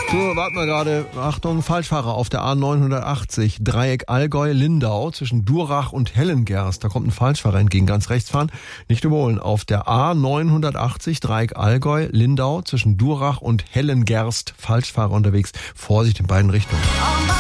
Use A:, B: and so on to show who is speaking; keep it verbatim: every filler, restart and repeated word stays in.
A: So, warten wir gerade. Achtung, Falschfahrer auf der A neunhundertachtzig, Dreieck Allgäu-Lindau zwischen Durach und Hellengerst. Da kommt ein Falschfahrer entgegen, ganz rechts fahren. Nicht überholen. Auf der A neunhundertachtzig, Dreieck Allgäu-Lindau zwischen Durach und Hellengerst. Falschfahrer unterwegs. Vorsicht in beiden Richtungen.